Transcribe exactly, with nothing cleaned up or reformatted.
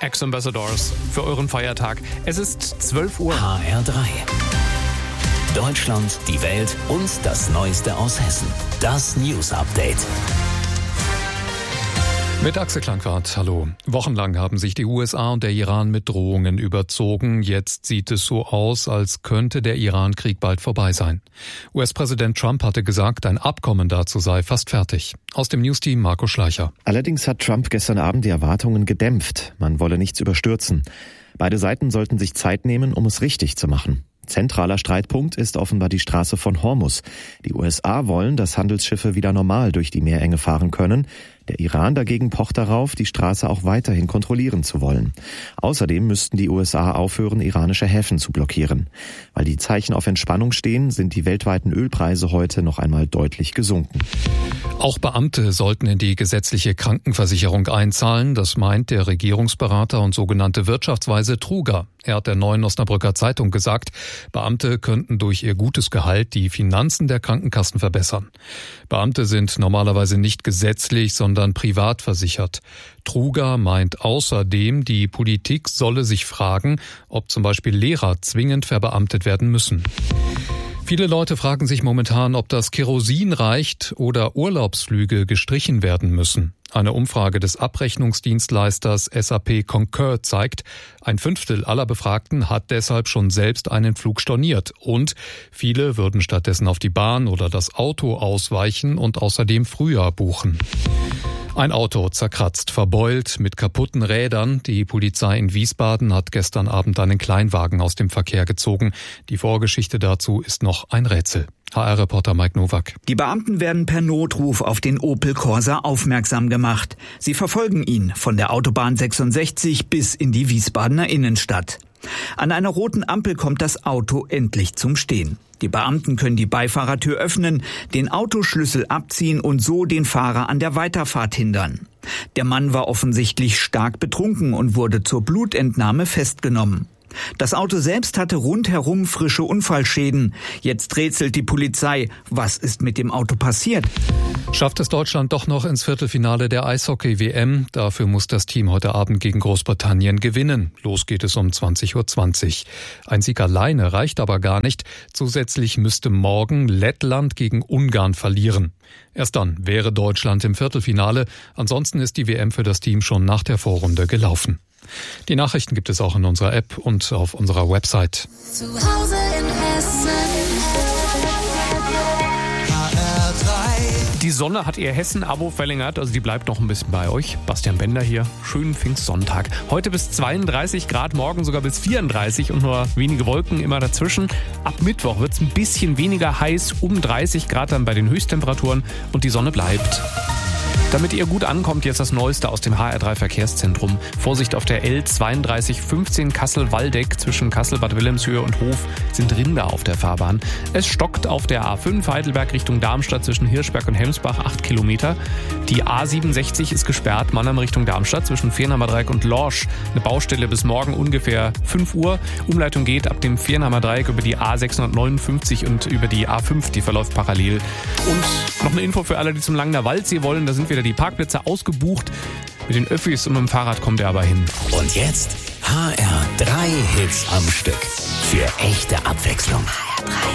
Ex-Ambassadors für euren Feiertag. Es ist zwölf Uhr. H R drei. Deutschland, die Welt und das Neueste aus Hessen. Das News Update. Mit Axel Klankwart, hallo. Wochenlang haben sich die U S A und der Iran mit Drohungen überzogen. Jetzt sieht es so aus, als könnte der Iran-Krieg bald vorbei sein. U S-Präsident Trump hatte gesagt, ein Abkommen dazu sei fast fertig. Aus dem Newsteam Marco Schleicher. Allerdings hat Trump gestern Abend die Erwartungen gedämpft. Man wolle nichts überstürzen. Beide Seiten sollten sich Zeit nehmen, um es richtig zu machen. Zentraler Streitpunkt ist offenbar die Straße von Hormuz. Die U S A wollen, dass Handelsschiffe wieder normal durch die Meerenge fahren können. Der Iran dagegen pocht darauf, die Straße auch weiterhin kontrollieren zu wollen. Außerdem müssten die U S A aufhören, iranische Häfen zu blockieren. Weil die Zeichen auf Entspannung stehen, sind die weltweiten Ölpreise heute noch einmal deutlich gesunken. Auch Beamte sollten in die gesetzliche Krankenversicherung einzahlen. Das meint der Regierungsberater und sogenannte Wirtschaftsweise Truger. Er hat der Neuen Osnabrücker Zeitung gesagt, Beamte könnten durch ihr gutes Gehalt die Finanzen der Krankenkassen verbessern. Beamte sind normalerweise nicht gesetzlich, sondern privat versichert. Truger meint außerdem, die Politik solle sich fragen, ob zum Beispiel Lehrer zwingend verbeamtet werden müssen. Viele Leute fragen sich momentan, ob das Kerosin reicht oder Urlaubsflüge gestrichen werden müssen. Eine Umfrage des Abrechnungsdienstleisters S A P Concur zeigt, ein Fünftel aller Befragten hat deshalb schon selbst einen Flug storniert und viele würden stattdessen auf die Bahn oder das Auto ausweichen und außerdem früher buchen. Ein Auto zerkratzt, verbeult, mit kaputten Rädern. Die Polizei in Wiesbaden hat gestern Abend einen Kleinwagen aus dem Verkehr gezogen. Die Vorgeschichte dazu ist noch ein Rätsel. H R-Reporter Mike Nowak. Die Beamten werden per Notruf auf den Opel Corsa aufmerksam gemacht. Sie verfolgen ihn von der Autobahn sechsundsechzig bis in die Wiesbadener Innenstadt. An einer roten Ampel kommt das Auto endlich zum Stehen. Die Beamten können die Beifahrertür öffnen, den Autoschlüssel abziehen und so den Fahrer an der Weiterfahrt hindern. Der Mann war offensichtlich stark betrunken und wurde zur Blutentnahme festgenommen. Das Auto selbst hatte rundherum frische Unfallschäden. Jetzt rätselt die Polizei. Was ist mit dem Auto passiert? Schafft es Deutschland doch noch ins Viertelfinale der Eishockey-W M? Dafür muss das Team heute Abend gegen Großbritannien gewinnen. Los geht es um zwanzig Uhr zwanzig. Ein Sieg alleine reicht aber gar nicht. Zusätzlich müsste morgen Lettland gegen Ungarn verlieren. Erst dann wäre Deutschland im Viertelfinale. Ansonsten ist die W M für das Team schon nach der Vorrunde gelaufen. Die Nachrichten gibt es auch in unserer App und auf unserer Website. Zu Hause in Hessen. H R drei. Die Sonne hat ihr Hessen-Abo verlängert, also die bleibt noch ein bisschen bei euch. Bastian Bender hier, schönen Pfingstsonntag. Heute bis zweiunddreißig Grad, morgen sogar bis vierunddreißig und nur wenige Wolken immer dazwischen. Ab Mittwoch wird es ein bisschen weniger heiß, um dreißig Grad dann bei den Höchsttemperaturen und die Sonne bleibt. Damit ihr gut ankommt, jetzt das Neueste aus dem H R drei Verkehrszentrum. Vorsicht auf der L zweiunddreißig fünfzehn Kassel-Waldeck. Zwischen Kassel-Bad Wilhelmshöhe und Hof sind Rinder auf der Fahrbahn. Es stockt auf der A fünf Heidelberg Richtung Darmstadt zwischen Hirschberg und Hemsbach acht Kilometer. Die A siebenundsechzig ist gesperrt, Mannheim Richtung Darmstadt zwischen Fehrenheimer Dreieck und Lorsch. Eine Baustelle bis morgen ungefähr fünf Uhr. Umleitung geht ab dem Fehrenheimer Dreieck über die A sechshundertneunundfünfzig und über die A fünf, die verläuft parallel. Und noch eine Info für alle, die zum Langner Waldsee wollen, da sind wieder die Parkplätze ausgebucht. Mit den Öffis und mit dem Fahrrad kommt er aber hin. Und jetzt H R drei Hits am Stück. Für echte Abwechslung. H R drei.